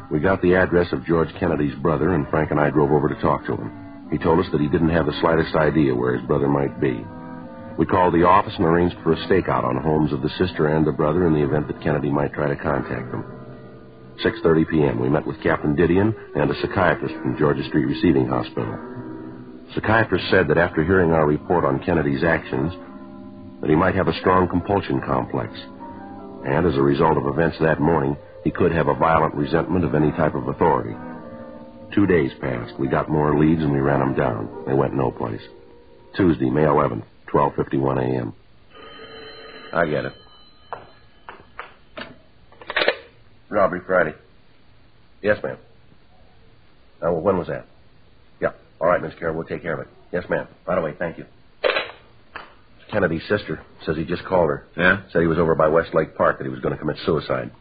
We got the address of George Kennedy's brother, and Frank and I drove over to talk to him. He told us that he didn't have the slightest idea where his brother might be. We called the office and arranged for a stakeout on homes of the sister and the brother in the event that Kennedy might try to contact them. 6:30 p.m., we met with Captain Didion and a psychiatrist from Georgia Street Receiving Hospital. Psychiatrist said that after hearing our report on Kennedy's actions, that he might have a strong compulsion complex. And as a result of events that morning, he could have a violent resentment of any type of authority. 2 days passed. We got more leads and we ran them down. They went no place. Tuesday, May 11th, 12:51 a.m. I get it. Robbery Friday. Yes, ma'am. Well, when was that? Yeah. All right, Miss Carroll, we'll take care of it. Yes, ma'am. Right away, thank you. Kennedy's sister says he just called her. Yeah? Said he was over by Westlake Park, that he was going to commit suicide.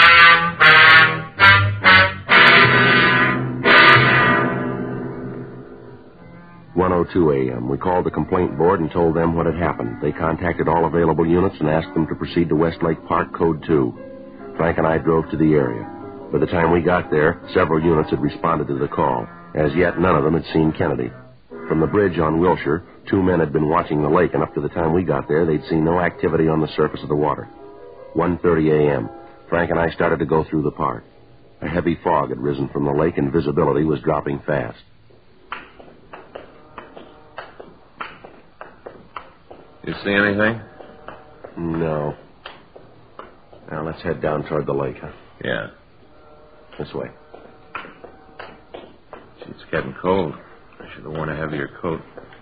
(1:02 a.m.) We called the complaint board and told them what had happened. They contacted all available units and asked them to proceed to Westlake Park, Code 2. Frank and I drove to the area. By the time we got there, several units had responded to the call. As yet, none of them had seen Kennedy. From the bridge on Wilshire, 2 men had been watching the lake, and up to the time we got there, they'd seen no activity on the surface of the water. 1:30 a.m., Frank and I started to go through the park. A heavy fog had risen from the lake, and visibility was dropping fast. You see anything? No. Now, let's head down toward the lake, huh? Yeah. This way. Gee, it's getting cold. I should have worn a heavier coat.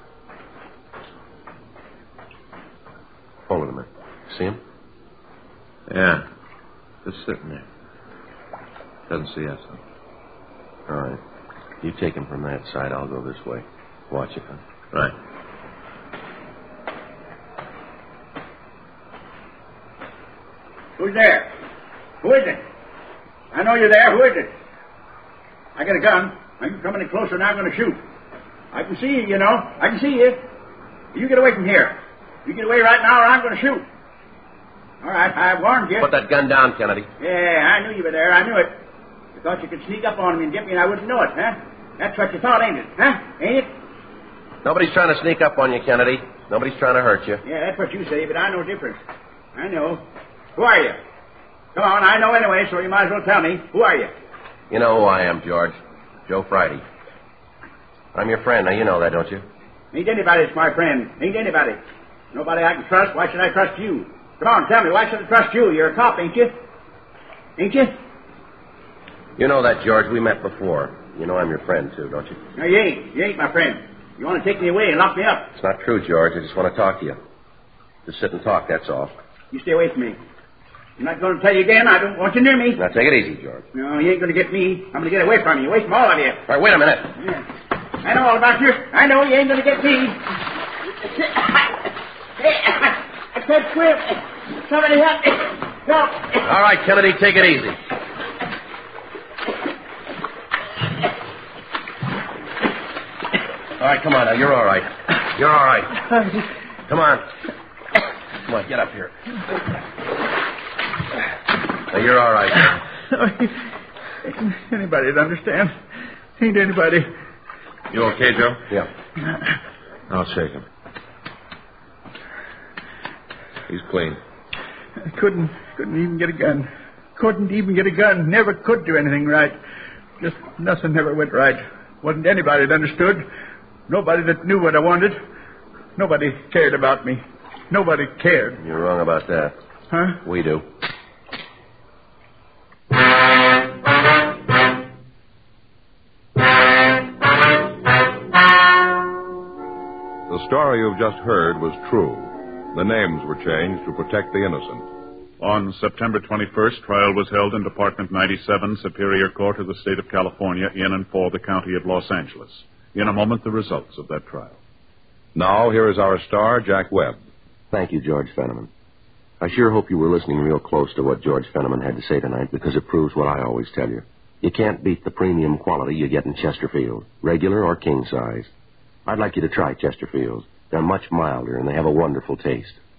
Hold it a minute. See him? Yeah. Just sitting there. Doesn't see us, though. All right. You take him from that side. I'll go this way. Watch it, huh? Right. Who's there? Who is it? I know you're there. Who is it? I got a gun. I'm coming in closer and I'm going to shoot. I can see you, you know. I can see you. You get away from here. You get away right now or I'm going to shoot. All right, I warned you. Put that gun down, Kennedy. Yeah, I knew you were there. I knew it. You thought you could sneak up on me and get me and I wouldn't know it, huh? That's what you thought, ain't it? Huh? Ain't it? Nobody's trying to sneak up on you, Kennedy. Nobody's trying to hurt you. Yeah, that's what you say, but I know different. I know. Who are you? Come on, I know anyway, so you might as well tell me. Who are you? You know who I am, George. Joe Friday. I'm your friend. Now, you know that, don't you? Ain't anybody that's my friend. Ain't anybody. Nobody I can trust. Why should I trust you? Come on, tell me. Why should I trust you? You're a cop, ain't you? Ain't you? You know that, George. We met before. You know I'm your friend, too, don't you? No, you ain't. You ain't my friend. You want to take me away and lock me up. It's not true, George. I just want to talk to you. Just sit and talk, that's all. You stay away from me. I'm not going to tell you again. I don't want you near me. Now, take it easy, George. No, you ain't going to get me. I'm going to get away from you. Away from all of you. All right, wait a minute. Yeah. I know all about you. I know you ain't going to get me. I can't swim. Somebody help me. Help. All right, Kennedy, take it easy. All right, come on now. You're all right. You're all right. Come on. Come on, get up here. Now, you're all right. Ain't anybody'd understand. Ain't anybody. You okay, Joe? Yeah. I'll shake him. He's clean. I couldn't even get a gun. Couldn't even get a gun. Never could do anything right. Just nothing never went right. Wasn't anybody that understood. Nobody that knew what I wanted. Nobody cared about me. Nobody cared. You're wrong about that. Huh? We do. The story you've just heard was true. The names were changed to protect the innocent. On September 21st, trial was held in Department 97, Superior Court of the State of California, in and for the County of Los Angeles. In a moment, the results of that trial. Now, here is our star, Jack Webb. Thank you, George Fenneman. I sure hope you were listening real close to what George Fenneman had to say tonight, because it proves what I always tell you. You can't beat the premium quality you get in Chesterfield, regular or king size. I'd like you to try Chesterfields. They're much milder, and they have a wonderful taste.